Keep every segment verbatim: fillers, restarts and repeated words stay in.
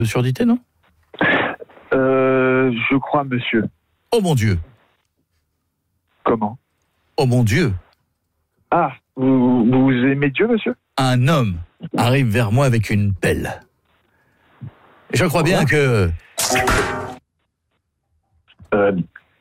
De surdité, non? Euh, je crois, monsieur. Oh mon Dieu. Comment? Oh mon Dieu. Ah, vous, vous aimez Dieu, monsieur? Un homme arrive vers moi avec une pelle. Et je crois bien que... Euh...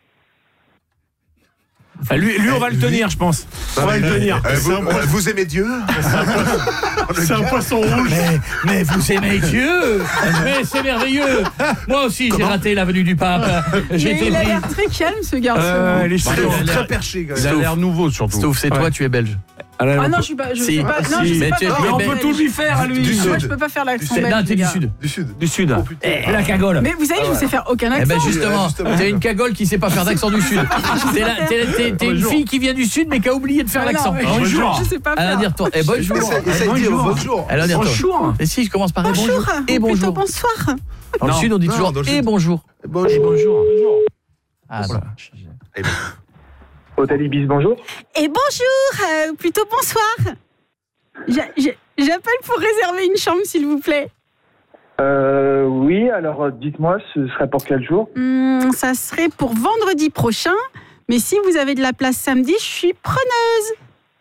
Ah, lui, lui, on va le tenir, je pense. On va le tenir. Euh, vous, euh, vous aimez Dieu? C'est un poisson rouge. Mais, mais vous aimez Dieu? Mais c'est merveilleux. Moi aussi, j'ai raté la venue du pape. J'ai Mais été il a pris. l'air très calme, ce garçon. Euh, les Bah, cheveux. il est très perché, quand Il a même. l'air nouveau, surtout. Sauf c'est Ouais. toi, tu es belge. Ah non, je suis pas. Je Si. suis pas. Non, Si. je sais Mais pas tu- faire mais l'accent on peut belge. tout lui faire à lui. Du Moi, sud. je peux pas faire l'accent C'est- belge. Non, t'es les du gars. sud. Du sud. Du sud. Oh, putain. Et la cagole. Mais vous savez, je sais faire aucun Eh accent. ben justement, justement. t'es une cagole qui sait pas faire d'accent du sud. T'es la- t'es- t'es- t'es une Bonjour. fille qui vient du sud mais qui a oublié de faire Ah non, l'accent. mais Bonjour. Je sais pas Elle va faire. dire toi. Eh bonjour. Essaye essaye de dire Bonjour. bonjour. Elle va dire toi. Bonjour. Et si je commence par et Bonjour. bonjour et Ou plutôt bonjour. bonsoir. Dans le Non. sud on dit Non, toujours dans le et sud. bonjour. Bonjour. Bonjour. Ah, Voilà. Eh ben, Hôtel Ibis, bonjour. Et bonjour, euh, plutôt bonsoir. J'a- j'a- J'appelle pour réserver une chambre, s'il vous plaît. Euh, oui, alors euh, dites-moi, ce serait pour quel jour? Hum, ça serait pour vendredi prochain. Mais si vous avez de la place samedi, je suis preneuse.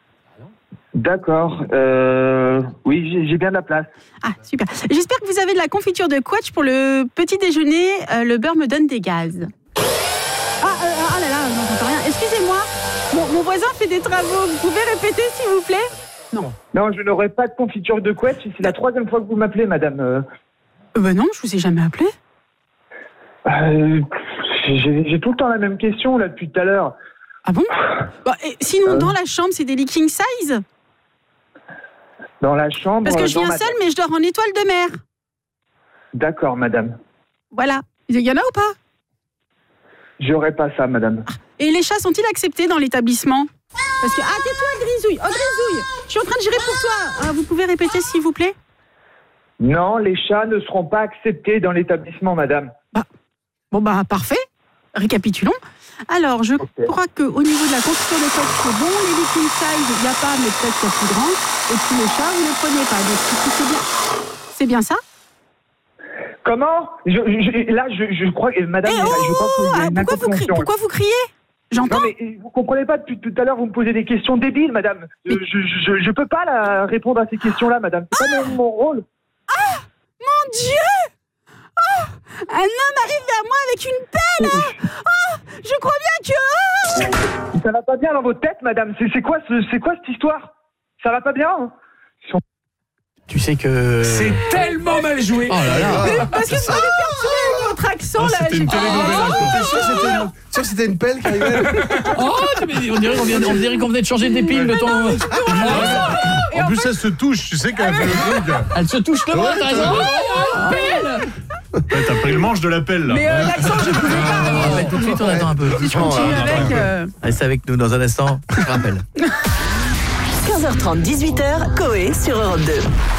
D'accord. Euh, oui, j'ai- j'ai bien de la place. Ah, super. J'espère que vous avez de la confiture de quetch pour le petit déjeuner. Euh, le beurre me donne des gaz. Ah, euh, ah là là, je n'entends rien. Excusez-moi, mon, mon voisin fait des travaux. Vous pouvez répéter, s'il vous plaît? Non. Non, je n'aurai pas de confiture de couette. C'est la troisième fois que vous m'appelez, madame. Euh, Euh, bah non, je vous ai jamais appelé. euh, j'ai j'ai tout le temps la même question, là, depuis tout à l'heure. Ah bon? Bah, et sinon, Euh. dans la chambre, c'est des lits king size? Dans la chambre... Parce que je dans viens ma- seule, mais je dors en étoile de mer. D'accord, madame. Voilà. Il y en a ou pas? J'aurai pas ça, madame. Et les chats sont-ils acceptés dans l'établissement? Parce que... Ah, tais-toi, Grisouille. Oh, Grisouille, je suis en train de gérer pour toi. Ah, vous pouvez répéter, s'il vous plaît? Non, les chats ne seront pas acceptés dans l'établissement, madame. Bon, bah, parfait. Récapitulons. Alors, je Ok. crois qu'au niveau de la confiture de couette, c'est bon. Les lits king size, il n'y a pas, mais peut-être qu'il y a plus grand. Et puis les chats, vous ne les prenez pas. Donc, c'est bien. C'est bien ça? Comment je, je- Là, je, je crois que... Madame, Eh je crois oh, qu'il y a ah, une pourquoi, vous criez, incompréhension. pourquoi vous criez? J'entends. Non, mais vous comprenez pas, depuis tout à l'heure, vous me posez des questions débiles, madame. Je, je, je, je peux pas là, répondre à ces questions-là, madame. C'est pas mon, mon rôle. Mon Dieu! Oh, un homme arrive vers moi avec une pelle! Oh, je crois bien que... Ça va pas bien dans votre tête, madame. C'est c'est quoi, ce- c'est quoi cette histoire? Ça va pas bien hein? Tu sais que C'est tellement mal joué. Oh là là. Oh, parce que vous avez perturbé avec votre accent, là. C'était une j'ai- télénovelas. T'es sûr que c'était une- sûr que c'était une pelle qui arrivait? Oh, mais on dirait qu'on vient- on dirait qu'on venait de changer des piles de ton. En plus, elle se touche. Tu sais qu'elle fait le truc. Elle se touche le bras, t'as raison. Oh, belle. Ouais, t'as pris le manche de la pelle, là. Mais euh, l'accent, je pouvais On pas. rappelle tout de suite, on attend un peu. Si je continue avec... euh, Reste avec nous dans un instant, je rappelle. quinze heures trente, dix-huit heures, Coé sur Europe deux.